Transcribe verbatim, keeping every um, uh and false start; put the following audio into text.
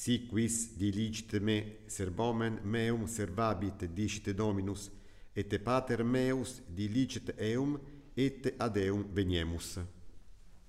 si quis dilicite me servomen meum servabit dicite Dominus, et pater meus dilicite eum, et ad eum veniemus.